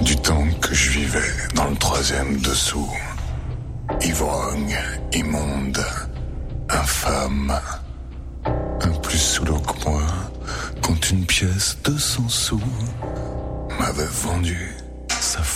du temps que je vivais dans le troisième dessous. Ivrogne, immonde, infâme. Un plus sous l'eau que moi, compte une pièce de 100 sous. M'avait vendu